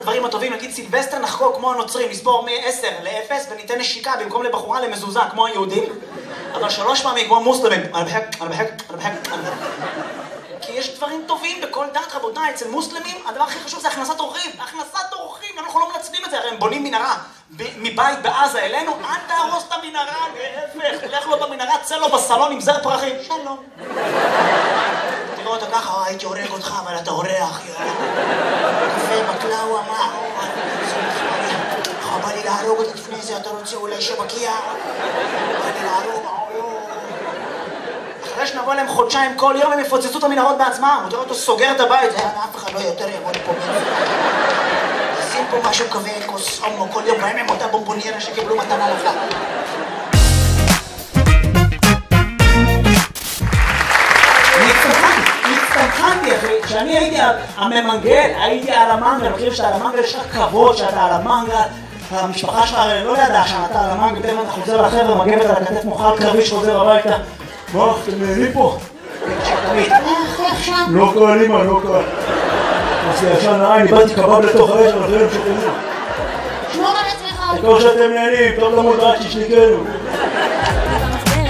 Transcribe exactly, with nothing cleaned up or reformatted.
הדברים הטובים, נגיד סילבסטר נחגוג כמו הנוצרים, נסבור מ-עשר ל-אפס וניתן נשיקה במקום לבחורה למזוזה כמו היהודים, אבל שלוש פעמים כמו מוסלמים. אני בחק, אני בחק, אני בחק, אני בחק. כי יש דברים טובים בכל דת, רבותיי. אצל מוסלמים הדבר הכי חשוב זה הכנסת אורחים. הכנסת אורחים, אנחנו לא מנצלים את זה, הרי הם בונים מנהרה מבית בעזה אלינו, אל תהרוס את המנהרה, להפך, לך לו במנהרה, צא לו בסלון עם זר פרחים. שלום. תראו אותה ככה, הייתי הורג אותך, אבל אתה אורח, קפה, בקלאווה, מה? בא לי להרוג אותה לפני זה, אתה רוצה אולי שבקיע? בא לי להרוג, אחרי שנבוא להם חודשיים כל יום הם יפוצצו את המנהרות בעצמם. הוא תראה אותו סוגר את הבית, אף אחד לא יותר יעמוד פה. שים פה משהו כזה, כוס הומו, כל יום בהם הם אותה בומבוניירה שקיבלו מתנה לחג. נצטמחנתי אחי, כשאני הייתי הממנגל, הייתי על המנגל, מכירים שאתה על המנגל, יש לך כבוד שאתה על המנגל, המשפחה שלך לא ידעה שאתה על המנגל, תראה אתה חוזר לחבר'ה, מגבת על הכתף מוחל קרבי שחוזר הביתה. מה, אתם נהנים פה? לא קל, אמא, לא קל. עשי ישן נעי, ניבדתי קבב לתוך האש, אבל אחרים שתנו. שמור על עצמך. כמו שאתם נהנים, טוב למות רק ששניקנו.